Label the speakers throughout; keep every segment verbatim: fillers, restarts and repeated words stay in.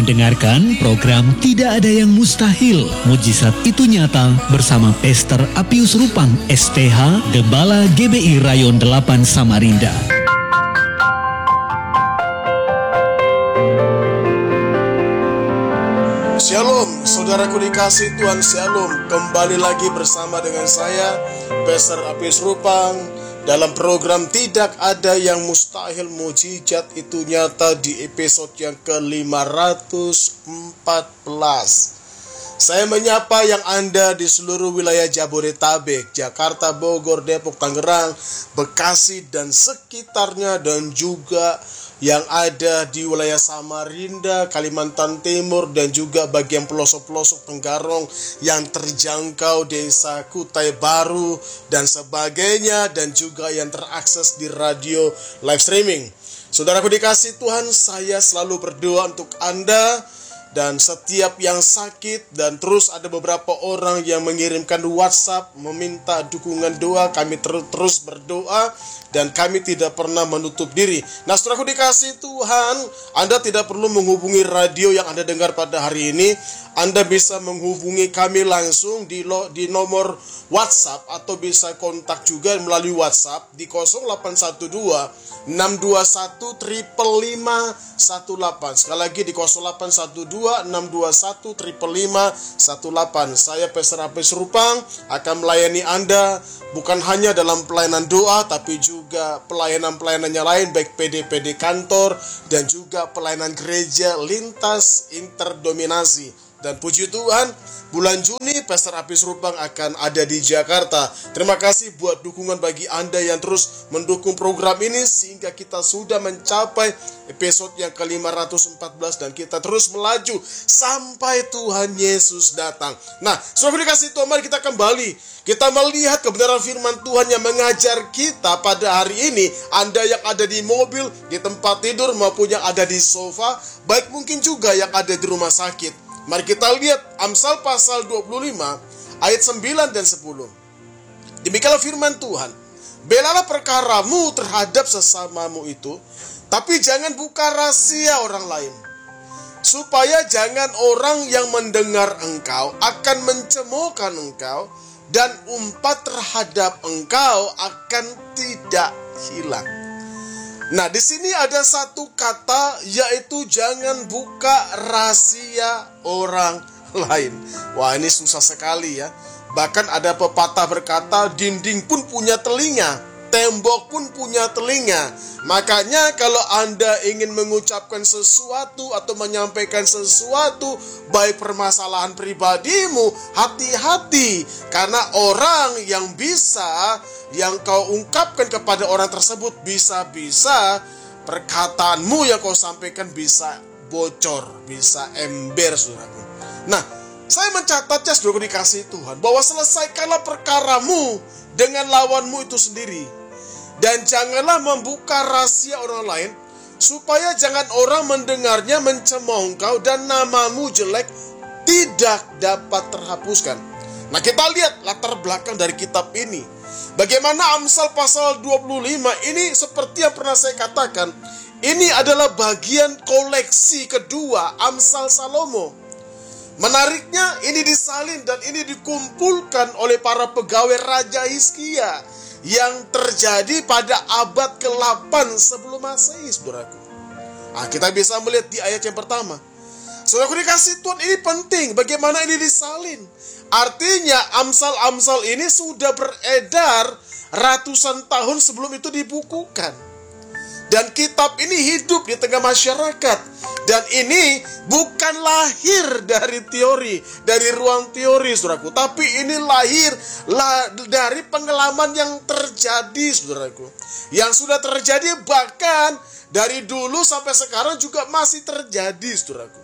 Speaker 1: mendengarkan program Tidak Ada Yang Mustahil, Mujizat Itu Nyata bersama Pastor Apius Rupang S P H, Gembala G B I Rayon delapan Samarinda.
Speaker 2: Shalom, saudaraku dikasih Tuhan, Shalom. Kembali lagi bersama dengan saya, Pastor Apius Rupang, dalam program Tidak Ada Yang Mustahil, Mujizat Itu Nyata di episode yang ke lima ratus empat belas. Saya menyapa yang Anda di seluruh wilayah Jabodetabek, Jakarta, Bogor, Depok, Tangerang, Bekasi, dan sekitarnya, dan juga yang ada di wilayah Samarinda, Kalimantan Timur, dan juga bagian pelosok-pelosok Tenggarong yang terjangkau desa Kutai Baru dan sebagainya, dan juga yang terakses di radio live streaming. Saudaraku dikasih Tuhan, saya selalu berdoa untuk Anda dan setiap yang sakit, dan terus ada beberapa orang yang mengirimkan WhatsApp meminta dukungan doa. Kami ter- terus berdoa dan kami tidak pernah menutup diri. Nah, saudaraku dikasih Tuhan, Anda tidak perlu menghubungi radio yang Anda dengar pada hari ini. Anda bisa menghubungi kami langsung di, lo, di nomor WhatsApp, atau bisa kontak juga melalui WhatsApp di nol delapan satu dua enam dua satu lima lima satu delapan. Sekali lagi di nol delapan satu dua enam dua satu lima lima satu delapan. Saya Pastor Apius Rupang akan melayani Anda bukan hanya dalam pelayanan doa, tapi juga pelayanan-pelayanannya lain, baik P D P D kantor dan juga pelayanan gereja lintas interdominasi. Dan puji Tuhan, bulan Juni Pastor Apius Rupang akan ada di Jakarta. Terima kasih buat dukungan bagi Anda yang terus mendukung program ini, sehingga kita sudah mencapai episode yang ke lima ratus empat belas, dan kita terus melaju sampai Tuhan Yesus datang. Nah, saudara dikasih Tuhan, mari kita kembali. Kita melihat kebenaran firman Tuhan yang mengajar kita pada hari ini. Anda yang ada di mobil, di tempat tidur, maupun yang ada di sofa, baik mungkin juga yang ada di rumah sakit. Mari kita lihat Amsal pasal dua puluh lima ayat sembilan dan sepuluh. Demikianlah firman Tuhan. Belalah perkaramu terhadap sesamamu itu, tapi jangan buka rahasia orang lain, supaya jangan orang yang mendengar engkau akan mencemoohkan engkau, dan umpat terhadap engkau akan tidak hilang. Nah, di sini ada satu kata, yaitu jangan buka rahasia orang lain. Wah, ini susah sekali ya. Bahkan ada pepatah berkata, dinding pun punya telinga, tembok pun punya telinga. Makanya kalau Anda ingin mengucapkan sesuatu atau menyampaikan sesuatu, baik permasalahan pribadimu, hati-hati. Karena orang yang bisa, yang kau ungkapkan kepada orang tersebut, bisa-bisa perkataanmu yang kau sampaikan bisa bocor, bisa ember, saudaraku. Nah, saya mencatatnya, saudara dikasih Tuhan, bahwa selesaikanlah perkaramu dengan lawanmu itu sendiri. Dan janganlah membuka rahasia orang lain, supaya jangan orang mendengarnya mencemooh engkau, dan namamu jelek tidak dapat terhapuskan. Nah, kita lihat latar belakang dari kitab ini. Bagaimana Amsal pasal dua puluh lima ini, seperti yang pernah saya katakan, ini adalah bagian koleksi kedua Amsal Salomo. Menariknya, ini disalin dan ini dikumpulkan oleh para pegawai Raja Hizkia yang terjadi pada abad ke delapan sebelum Masehi, saudaraku. Nah, kita bisa melihat di ayat yang pertama. Saudaraku dikasih Tuhan, ini penting bagaimana ini disalin. Artinya Amsal-Amsal ini sudah beredar ratusan tahun sebelum itu dibukukan. Dan kitab ini hidup di tengah masyarakat. Dan ini bukan lahir dari teori, dari ruang teori, saudaraku. Tapi ini lahir lah, dari pengalaman yang terjadi, saudaraku. Yang sudah terjadi bahkan dari dulu sampai sekarang juga masih terjadi, saudaraku.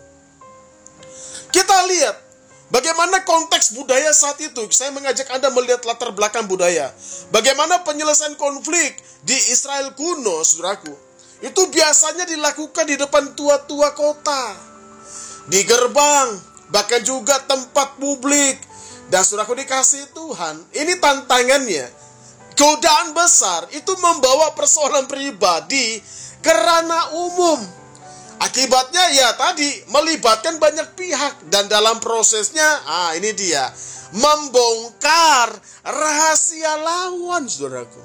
Speaker 2: Kita lihat bagaimana konteks budaya saat itu. Saya mengajak Anda melihat latar belakang budaya. Bagaimana penyelesaian konflik di Israel kuno, saudaraku. Itu biasanya dilakukan di depan tua-tua kota, di gerbang, bahkan juga tempat publik. Dan saudaraku dikasih Tuhan, ini tantangannya. Godaan besar itu membawa persoalan pribadi ke ranah umum. Akibatnya ya tadi melibatkan banyak pihak, dan dalam prosesnya, ah ini dia, membongkar rahasia lawan, saudaraku.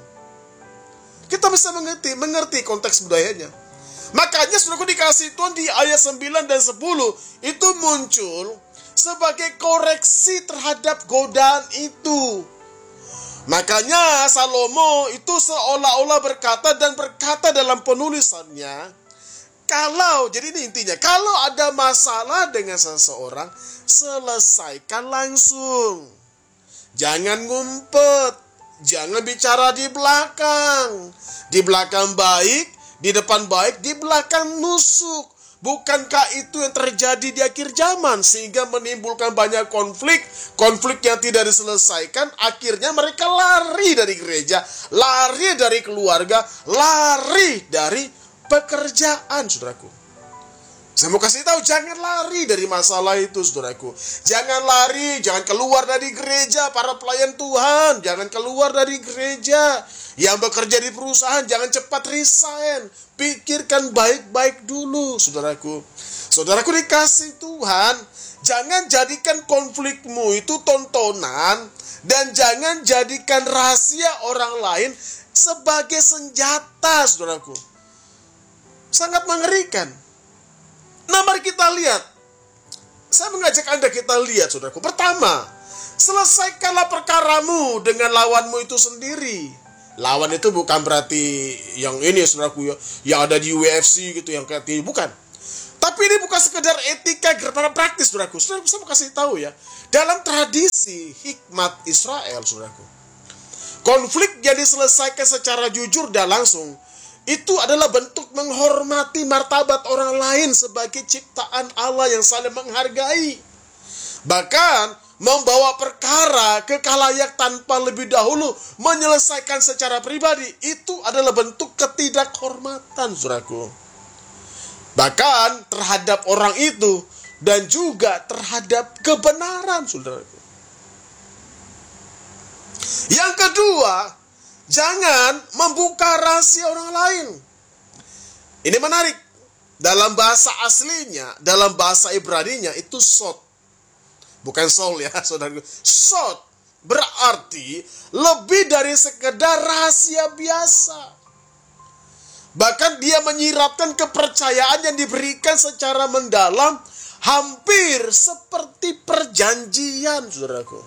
Speaker 2: Kita bisa mengerti, mengerti konteks budayanya. Makanya saudaraku dikasih Tuhan di ayat sembilan dan sepuluh itu muncul sebagai koreksi terhadap godaan itu. Makanya Salomo itu seolah-olah berkata dan berkata dalam penulisannya, kalau, jadi ini intinya, kalau ada masalah dengan seseorang, selesaikan langsung. Jangan ngumpet, jangan bicara di belakang. Di belakang baik, di depan baik, di belakang nusuk. Bukankah itu yang terjadi di akhir zaman, sehingga menimbulkan banyak konflik, konflik yang tidak diselesaikan, akhirnya mereka lari dari gereja, lari dari keluarga, lari dari pekerjaan, saudaraku. Saya mau kasih tahu, jangan lari dari masalah itu, saudaraku. Jangan lari, jangan keluar dari gereja, para pelayan Tuhan, jangan keluar dari gereja. Yang bekerja di perusahaan, jangan cepat resign. Pikirkan baik-baik dulu, saudaraku. Saudaraku dikasih Tuhan, jangan jadikan konflikmu itu tontonan, dan jangan jadikan rahasia orang lain sebagai senjata, saudaraku. Sangat mengerikan. Nah, mari kita lihat. Saya mengajak Anda kita lihat, saudaraku. Pertama, selesaikanlah perkaramu dengan lawanmu itu sendiri. Lawan itu bukan berarti yang ini, saudaraku, ya, yang ada di U F C gitu, yang kayak ini, bukan. Tapi ini bukan sekedar etika gertaran praktis, saudaraku. Saudaraku, saya mau kasih tahu ya, dalam tradisi hikmat Israel, saudaraku, konflik yang diselesaikan secara jujur dan langsung itu adalah bentuk menghormati martabat orang lain sebagai ciptaan Allah yang saling menghargai. Bahkan membawa perkara ke khalayak tanpa lebih dahulu menyelesaikan secara pribadi, itu adalah bentuk ketidakhormatan, saudaraku. Bahkan terhadap orang itu dan juga terhadap kebenaran, saudaraku. Yang kedua, jangan membuka rahasia orang lain. Ini menarik. Dalam bahasa aslinya, dalam bahasa Ibraninya itu sod. Bukan sol ya, saudara. Sod berarti lebih dari sekedar rahasia biasa. Bahkan dia menyiratkan kepercayaan yang diberikan secara mendalam, hampir seperti perjanjian, saudaraku.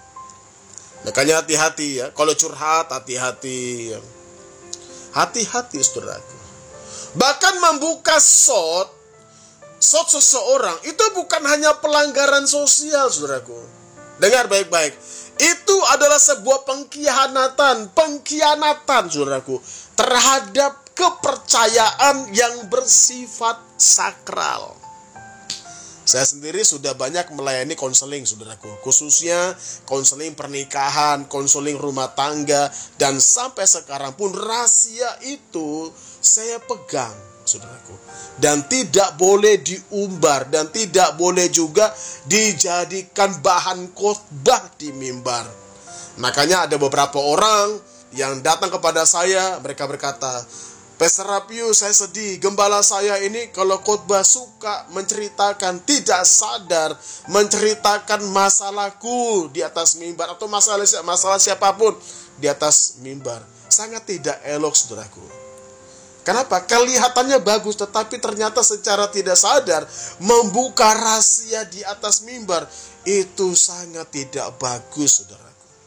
Speaker 2: Makanya hati-hati ya, kalau curhat hati-hati. Hati-hati, saudaraku. Bahkan membuka sod, sod seseorang, itu bukan hanya pelanggaran sosial, saudaraku. Dengar baik-baik. Itu adalah sebuah pengkhianatan, pengkhianatan, saudaraku, terhadap kepercayaan yang bersifat sakral. Saya sendiri sudah banyak melayani konseling, saudaraku. Khususnya konseling pernikahan, konseling rumah tangga. Dan sampai sekarang pun rahasia itu saya pegang, saudaraku. Dan tidak boleh diumbar. Dan tidak boleh juga dijadikan bahan khotbah di mimbar. Makanya ada beberapa orang yang datang kepada saya. Mereka berkata, Pastor Apius, saya sedih. Gembala saya ini kalau khotbah suka menceritakan, tidak sadar menceritakan masalahku di atas mimbar atau masalah masalah siapapun di atas mimbar. Sangat tidak elok, saudaraku. Kenapa? Kelihatannya bagus, tetapi ternyata secara tidak sadar membuka rahasia di atas mimbar itu sangat tidak bagus, saudara.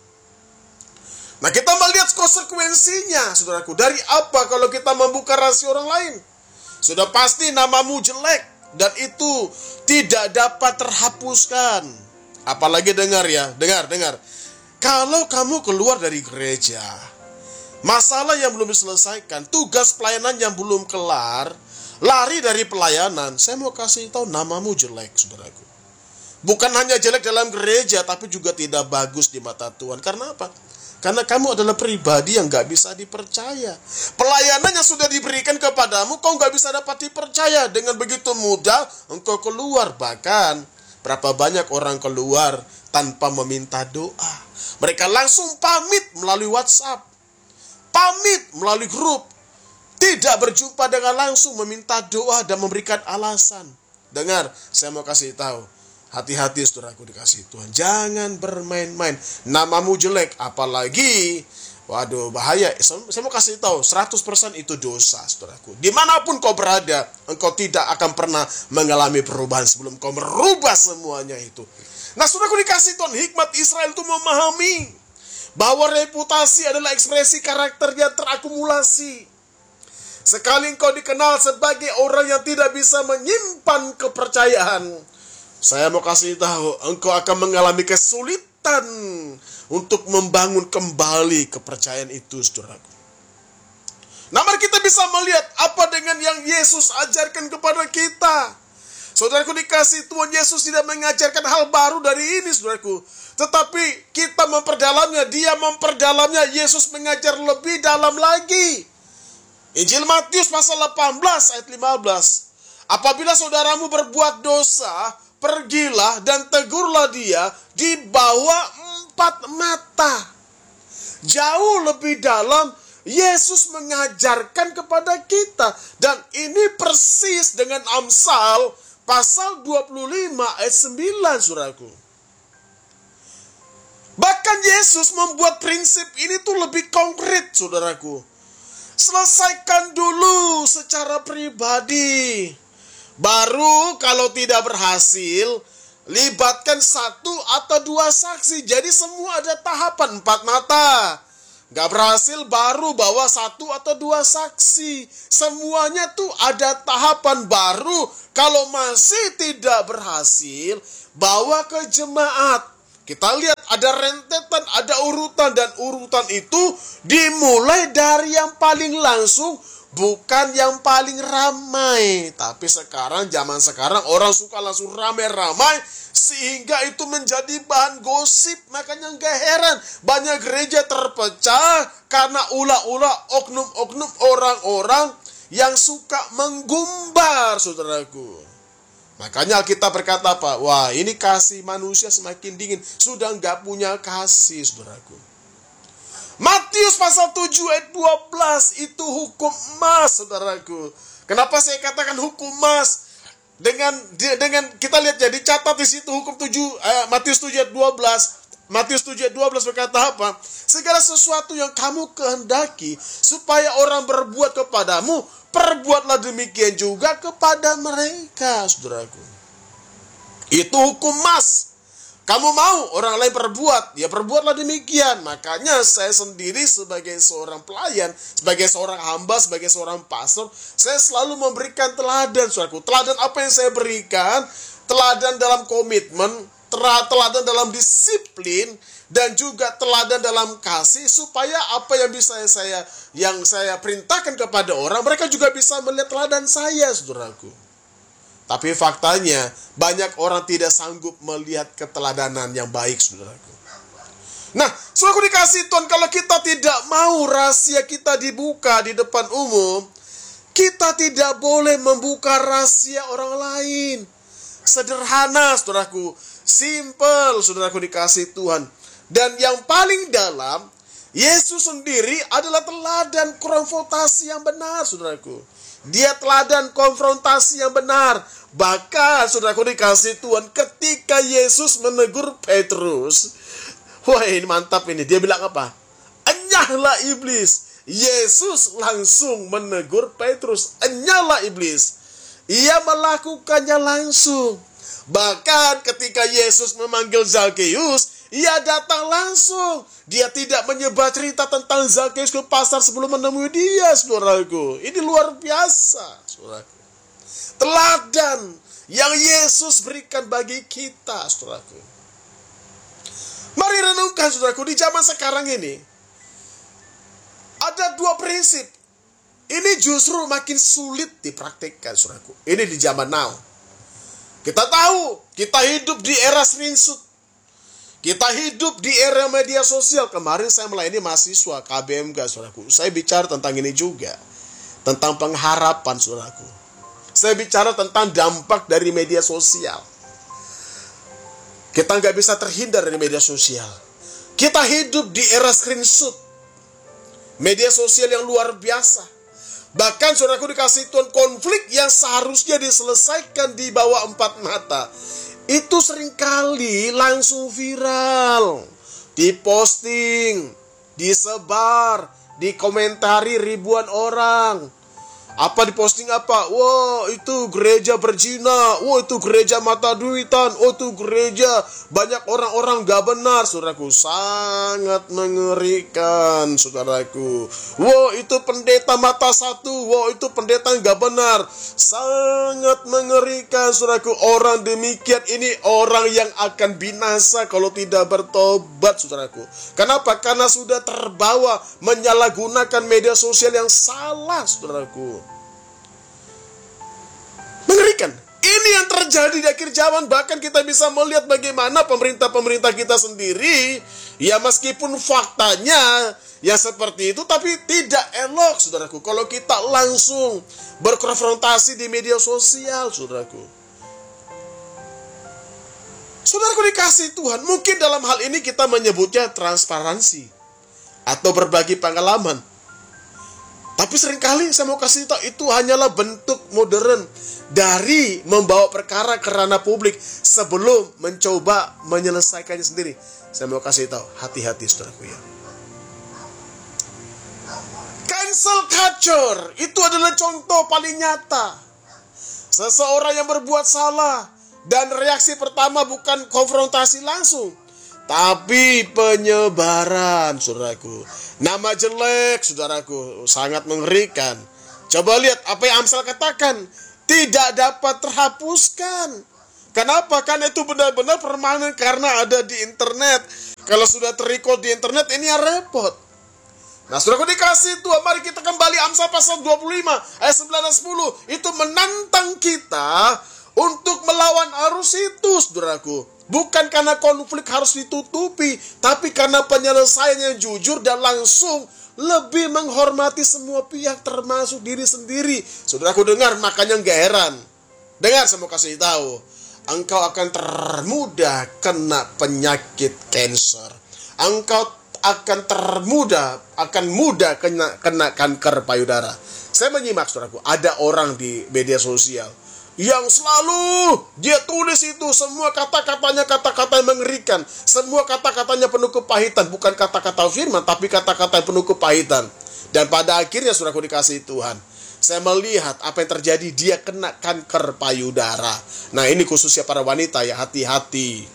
Speaker 2: Nah, kita melihat konsekuensinya, saudaraku. Dari apa kalau kita membuka rahasia orang lain? Sudah pasti namamu jelek, dan itu tidak dapat terhapuskan. Apalagi dengar ya, dengar, dengar. Kalau kamu keluar dari gereja, masalah yang belum diselesaikan, tugas pelayanan yang belum kelar, lari dari pelayanan, saya mau kasih tahu namamu jelek, saudaraku. Bukan hanya jelek dalam gereja, tapi juga tidak bagus di mata Tuhan. Karena apa? Karena kamu adalah pribadi yang gak bisa dipercaya. Pelayanan yang sudah diberikan kepadamu, kau gak bisa dapat dipercaya. Dengan begitu mudah, engkau keluar. Bahkan, berapa banyak orang keluar tanpa meminta doa. Mereka langsung pamit melalui WhatsApp. Pamit melalui grup. Tidak berjumpa dengan langsung, meminta doa dan memberikan alasan. Dengar, saya mau kasih tahu. Hati-hati saudaraku dikasih Tuhan. Jangan bermain-main. Namamu jelek, apalagi, waduh bahaya. Saya mau kasih tahu, seratus persen itu dosa saudaraku. Dimanapun kau berada, engkau tidak akan pernah mengalami perubahan sebelum kau merubah semuanya itu. Nah saudaraku dikasih Tuhan, hikmat Israel itu memahami bahwa reputasi adalah ekspresi karakter yang terakumulasi. Sekali engkau dikenal sebagai orang yang tidak bisa menyimpan kepercayaan, saya mau kasih tahu, engkau akan mengalami kesulitan untuk membangun kembali kepercayaan itu, saudaraku. Nah, mari kita bisa melihat apa dengan yang Yesus ajarkan kepada kita. Saudaraku dikasih Tuhan, Yesus tidak mengajarkan hal baru dari ini, saudaraku. Tetapi kita memperdalamnya, dia memperdalamnya, Yesus mengajar lebih dalam lagi. Injil Matius pasal delapan belas ayat lima belas. Apabila saudaramu berbuat dosa, pergilah dan tegurlah dia di bawah empat mata. Jauh lebih dalam, Yesus mengajarkan kepada kita. Dan ini persis dengan Amsal pasal dua puluh lima ayat sembilan, saudaraku. Bahkan Yesus membuat prinsip ini tuh lebih konkret, saudaraku. Selesaikan dulu secara pribadi. Baru kalau tidak berhasil, libatkan satu atau dua saksi. Jadi semua ada tahapan empat mata. Gak berhasil baru bawa satu atau dua saksi. Semuanya tuh ada tahapan baru. Kalau masih tidak berhasil, bawa ke jemaat. Kita lihat ada rentetan, ada urutan, dan urutan itu dimulai dari yang paling langsung, bukan yang paling ramai. Tapi sekarang, zaman sekarang orang suka langsung ramai-ramai, sehingga itu menjadi bahan gosip. Makanya gak heran banyak gereja terpecah karena ulah-ulah oknum-oknum orang-orang yang suka menggumbar, saudaraku. Makanya kita berkata apa? Wah, ini kasih manusia semakin dingin. Sudah nggak punya kasih, saudaraku. Matius pasal tujuh ayat dua belas itu hukum emas, saudaraku. Kenapa saya katakan hukum emas? Dengan dengan kita lihat jadi catat di situ hukum tujuh eh, Matius tujuh ayat dua belas. Matius tujuh ayat dua belas berkata apa? Segala sesuatu yang kamu kehendaki supaya orang berbuat kepadamu, perbuatlah demikian juga kepada mereka, saudaraku. Itu hukum emas. Kamu mau orang lain perbuat, ya perbuatlah demikian. Makanya saya sendiri sebagai seorang pelayan, sebagai seorang hamba, sebagai seorang pastor, saya selalu memberikan teladan, saudaraku. Teladan apa yang saya berikan? Teladan dalam komitmen, teladan dalam disiplin, dan juga teladan dalam kasih, supaya apa yang bisa saya yang saya perintahkan kepada orang, mereka juga bisa melihat teladan saya, saudaraku. Tapi faktanya banyak orang tidak sanggup melihat keteladanan yang baik, saudaraku. Nah, saudaraku dikasih Tuhan, kalau kita tidak mau rahasia kita dibuka di depan umum, kita tidak boleh membuka rahasia orang lain. Sederhana, saudaraku. Simple, saudaraku dikasih Tuhan. Dan yang paling dalam, Yesus sendiri adalah teladan konfrontasi yang benar, saudaraku. Dia teladan konfrontasi yang benar. Bahkan, saudaraku dikasih Tuhan, ketika Yesus menegur Petrus, wah ini mantap ini, dia bilang apa? Enyahlah iblis. Yesus langsung menegur Petrus, enyahlah iblis. Ia melakukannya langsung. Bahkan ketika Yesus memanggil Zakheus, ia datang langsung. Dia tidak menyebar cerita tentang Zakheus ke pasar sebelum menemui dia, saudaraku. Ini luar biasa, saudaraku. Teladan yang Yesus berikan bagi kita, saudaraku. Mari renungkan, saudaraku, di zaman sekarang ini ada dua prinsip. Ini justru makin sulit dipraktikkan, saudaraku. Ini di zaman now. Kita tahu, kita hidup di era screenshot. Kita hidup di era media sosial. Kemarin saya melayani mahasiswa K B M G, saudaraku. Saya bicara tentang ini juga. Tentang pengharapan, saudaraku. Saya bicara tentang dampak dari media sosial. Kita nggak bisa terhindar dari media sosial. Kita hidup di era screenshot. Media sosial yang luar biasa. Bahkan saudaraku dikasih Tuhan, konflik yang seharusnya diselesaikan di bawah empat mata, itu seringkali langsung viral, diposting, disebar, dikomentari ribuan orang. Apa diposting apa? Wah, itu gereja berzina. Wah, itu gereja mata duitan. Oh, itu gereja banyak orang-orang gak benar. Saudaraku, sangat mengerikan, saudaraku. Wah, itu pendeta mata satu. Wah, itu pendeta gak benar. Sangat mengerikan, saudaraku. Orang demikian ini orang yang akan binasa kalau tidak bertobat, saudaraku. Kenapa? Karena sudah terbawa menyalahgunakan media sosial yang salah, saudaraku. Mengerikan. Ini yang terjadi di akhir zaman. Bahkan kita bisa melihat bagaimana pemerintah-pemerintah kita sendiri, ya meskipun faktanya ya seperti itu, tapi tidak elok, saudaraku, kalau kita langsung berkonfrontasi di media sosial, saudaraku. Saudaraku dikasih Tuhan, mungkin dalam hal ini kita menyebutnya transparansi atau berbagi pengalaman. Tapi seringkali saya mau kasih tahu, itu hanyalah bentuk modern dari membawa perkara ke ranah publik sebelum mencoba menyelesaikannya sendiri. Saya mau kasih tahu, hati-hati saudaraku ya. Cancel culture itu adalah contoh paling nyata. Seseorang yang berbuat salah dan reaksi pertama bukan konfrontasi langsung, tapi penyebaran, saudaraku. Nama jelek, saudaraku, sangat mengerikan. Coba lihat apa yang Amsal katakan, tidak dapat terhapuskan. Kenapa? Karena itu benar-benar permanen, karena ada di internet. Kalau sudah terrecord di internet, ini yang repot. Nah, saudaraku dikasih Tuhan, mari kita kembali Amsal pasal dua puluh lima ayat sembilan dan sepuluh. Itu menantang kita untuk melawan arus itu, saudaraku. Bukan karena konflik harus ditutupi, tapi karena penyelesaian yang jujur dan langsung, lebih menghormati semua pihak termasuk diri sendiri. Saudaraku dengar, makanya gak heran. Dengar, saya mau kasih tahu, engkau akan termudah kena penyakit kanker. Engkau akan termudah, akan mudah kena, kena kanker payudara. Saya menyimak, saudaraku, ada orang di media sosial yang selalu dia tulis itu semua kata-katanya kata-kata yang mengerikan, semua kata-katanya penuh kepahitan, bukan kata-kata firman tapi kata-kata yang penuh kepahitan. Dan pada akhirnya saudaraku dikasihi Tuhan, saya melihat apa yang terjadi, dia kena kanker payudara. Nah, ini khususnya para wanita ya, hati-hati.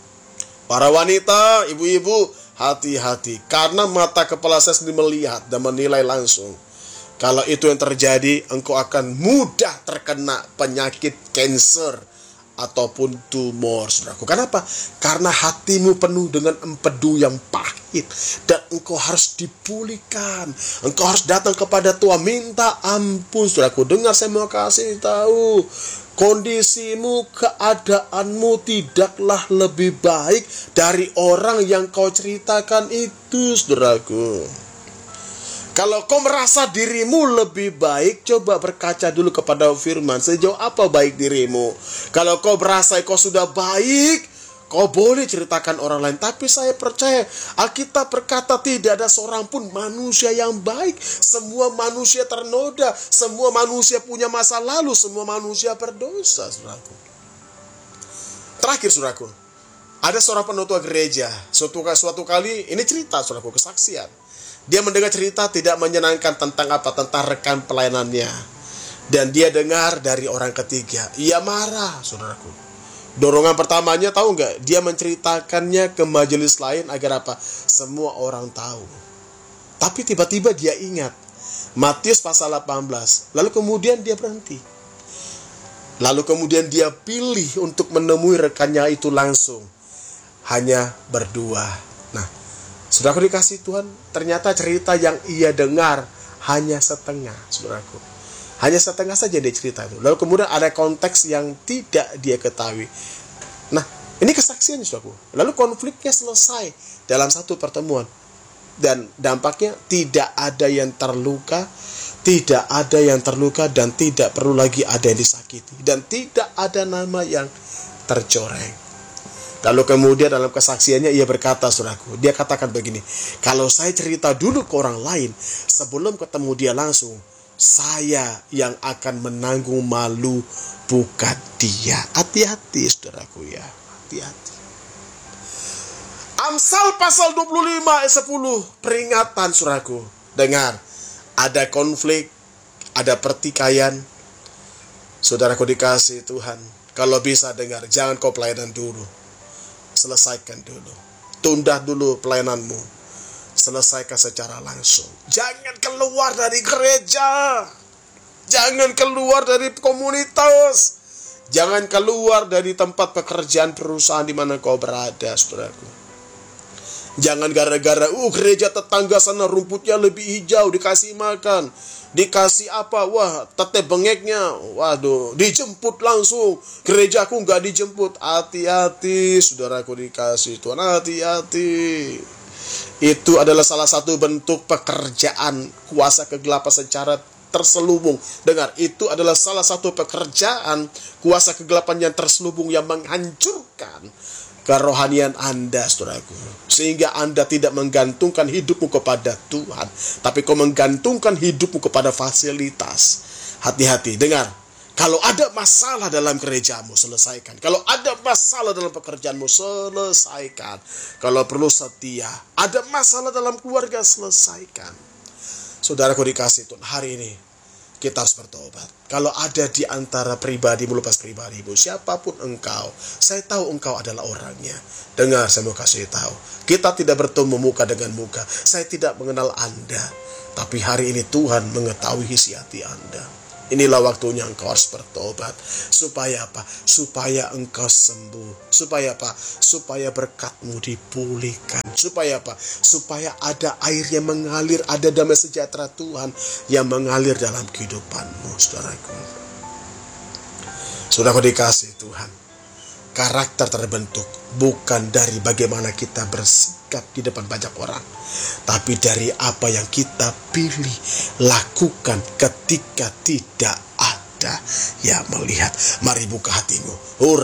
Speaker 2: Para wanita, ibu-ibu, hati-hati, karena mata kepala saya sendiri melihat dan menilai langsung. Kalau itu yang terjadi, engkau akan mudah terkena penyakit kanker ataupun tumor, saudaraku. Kenapa? Karena hatimu penuh dengan empedu yang pahit. Dan engkau harus dipulihkan. Engkau harus datang kepada Tuhan, minta ampun, saudaraku. Dengar, saya mau kasih tahu. Kondisimu, keadaanmu tidaklah lebih baik dari orang yang kau ceritakan itu, saudaraku. Kalau kau merasa dirimu lebih baik, coba berkaca dulu kepada firman. Sejauh apa baik dirimu? Kalau kau merasa kau sudah baik, kau boleh ceritakan orang lain. Tapi saya percaya, Alkitab berkata tidak ada seorang pun manusia yang baik. Semua manusia ternoda. Semua manusia punya masa lalu. Semua manusia berdosa, saudaraku. Terakhir, saudaraku, ada seorang penutua gereja. Suatu, suatu kali, ini cerita, saudaraku, kesaksian. Dia mendengar cerita tidak menyenangkan tentang apa? Tentang rekan pelayanannya. Dan dia dengar dari orang ketiga. Ia marah, saudaraku. Dorongan pertamanya tahu nggak? Dia menceritakannya ke majelis lain agar apa? Semua orang tahu. Tapi tiba-tiba dia ingat Matius pasal delapan belas. Lalu kemudian dia berhenti. Lalu kemudian dia pilih untuk menemui rekannya itu langsung. Hanya berdua. Nah, saudaraku dikasih Tuhan, ternyata cerita yang ia dengar hanya setengah, saudaraku. Hanya setengah saja dia cerita itu. Lalu kemudian ada konteks yang tidak dia ketahui. Nah, ini kesaksian, saudaraku. Lalu konfliknya selesai dalam satu pertemuan. Dan dampaknya tidak ada yang terluka, tidak ada yang terluka, dan tidak perlu lagi ada yang disakiti. Dan tidak ada nama yang tercoreng. Lalu kemudian dalam kesaksiannya ia berkata, saudaraku, dia katakan begini, kalau saya cerita dulu ke orang lain sebelum ketemu dia langsung, Saya yang akan menanggung malu, bukan dia. Hati-hati saudaraku ya, hati-hati. Amsal pasal dua puluh lima ayat sepuluh, peringatan saudaraku. Dengar, ada konflik, ada pertikaian. Saudaraku dikasih Tuhan, kalau bisa dengar, jangan kau pelayanan dulu. Selesaikan dulu. Tunda dulu pelayananmu. Selesaikan secara langsung. Jangan keluar dari gereja. Jangan keluar dari komunitas. Jangan keluar dari tempat pekerjaan perusahaan di mana kau berada, saudaraku. Jangan gara-gara, uh gereja tetangga sana rumputnya lebih hijau, dikasih makan. Dikasih apa? Wah, tete bengeknya. Waduh, dijemput langsung. Gerejaku nggak dijemput. Hati-hati, saudaraku dikasih Tuhan. Hati-hati. Itu adalah salah satu bentuk pekerjaan kuasa kegelapan secara terselubung. Dengar, itu adalah salah satu pekerjaan kuasa kegelapan yang terselubung yang menghancurkan kerohanian Anda, saudaraku. Sehingga Anda tidak menggantungkan hidupmu kepada Tuhan, tapi kau menggantungkan hidupmu kepada fasilitas. Hati-hati, dengar. Kalau ada masalah dalam gerejamu, selesaikan. Kalau ada masalah dalam pekerjaanmu, selesaikan. Kalau perlu setia. Ada masalah dalam keluarga, selesaikan. Saudaraku dikasih Tuhan, hari ini kita harus bertobat. Kalau ada di antara pribadimu, lepas pribadimu, siapapun engkau, saya tahu engkau adalah orangnya. Dengar, saya mau kasih tahu. Kita tidak bertemu muka dengan muka. Saya tidak mengenal Anda. Tapi hari ini Tuhan mengetahui isi hati Anda. Inilah waktunya engkau harus bertobat. Supaya apa? Supaya engkau sembuh. Supaya apa? Supaya berkatmu dipulihkan. Supaya apa? Supaya ada air yang mengalir, ada damai sejahtera Tuhan yang mengalir dalam kehidupanmu, saudaraku. Saudaraku dikasih Tuhan, karakter terbentuk bukan dari bagaimana kita bersikap di depan banyak orang, tapi dari apa yang kita pilih lakukan ketika tidak ada yang melihat. Mari buka hatimu.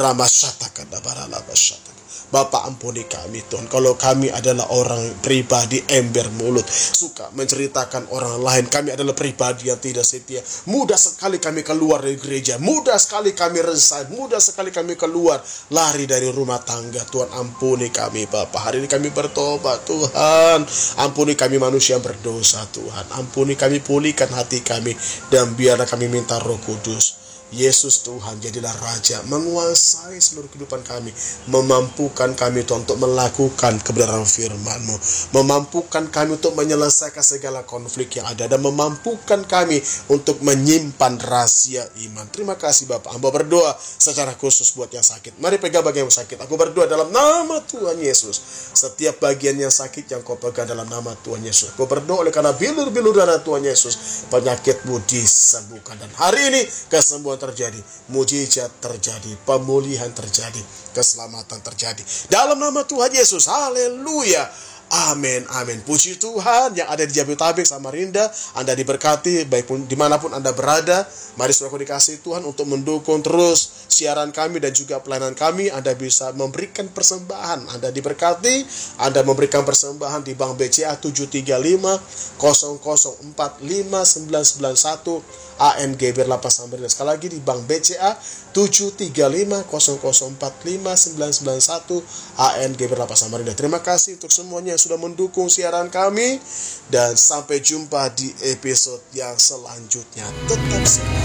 Speaker 2: Bapak, ampuni kami Tuhan, kalau kami adalah orang pribadi ember mulut, suka menceritakan orang lain. Kami adalah pribadi yang tidak setia. Mudah sekali kami keluar dari gereja, mudah sekali kami resign, mudah sekali kami keluar, lari dari rumah tangga. Tuhan, ampuni kami Bapak. Hari ini kami bertobat Tuhan. Ampuni kami manusia yang berdosa Tuhan. Ampuni kami, pulihkan hati kami, dan biarlah kami minta Roh Kudus. Yesus Tuhan, jadilah Raja, menguasai seluruh kehidupan kami, memampukan kami Tuhan untuk melakukan kebenaran firman-Mu, memampukan kami untuk menyelesaikan segala konflik yang ada, dan memampukan kami untuk menyimpan rahasia iman. Terima kasih Bapak. Hamba berdoa secara khusus buat yang sakit. Mari pegang bagian yang sakit. Aku berdoa dalam nama Tuhan Yesus. Setiap bagian yang sakit yang kau pegang dalam nama Tuhan Yesus. Aku berdoa oleh karena bilur-bilur darah Tuhan Yesus, penyakitmu disembuhkan. Dan hari ini kesembuhan terjadi, mujizat terjadi, pemulihan terjadi, keselamatan terjadi dalam nama Tuhan Yesus. Haleluya, amin, amin. Puji Tuhan. Yang ada di Jabodetabek, Samarinda, Anda diberkati baik pun dimanapun Anda berada. Mari saudaraku dikasih Tuhan, untuk mendukung terus siaran kami dan juga pelayanan kami, Anda bisa memberikan persembahan. Anda diberkati, Anda memberikan persembahan di Bank B C A tujuh tiga lima nol nol empat lima sembilan sembilan satu A N G B R delapan Samarinda. Sekali lagi di Bank B C A tujuh tiga lima nol nol empat lima sembilan sembilan satu A N G B R delapan Samarinda. Terima kasih untuk semuanya yang sudah mendukung siaran kami, dan sampai jumpa di episode yang selanjutnya. Tetap semangat.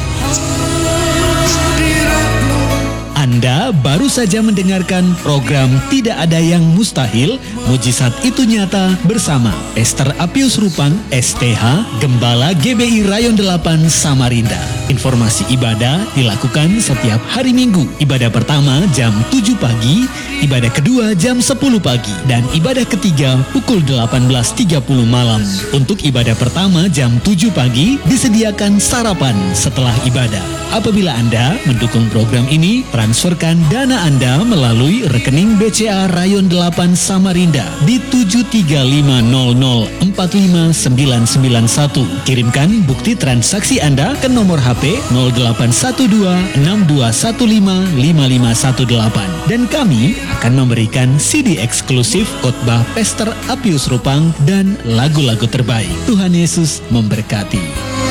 Speaker 1: Anda baru saja mendengarkan program Tidak Ada Yang Mustahil, Mujizat Itu Nyata bersama Pastor Apius Rupang, S T H, Gembala G B I Rayon delapan Samarinda. Informasi ibadah dilakukan setiap hari Minggu. Ibadah pertama jam tujuh pagi, ibadah kedua jam sepuluh pagi, dan ibadah ketiga pukul delapan belas tiga puluh malam. Untuk ibadah pertama jam tujuh pagi disediakan sarapan setelah ibadah. Apabila Anda mendukung program ini, transferkan dana Anda melalui rekening B C A Rayon delapan Samarinda di tujuh tiga lima nol nol empat lima sembilan sembilan satu. Kirimkan bukti transaksi Anda ke nomor H P nol delapan satu dua enam dua satu lima lima lima satu delapan, dan kami akan memberikan C D eksklusif khotbah Pastor Apius Rupang dan lagu-lagu terbaik. Tuhan Yesus memberkati.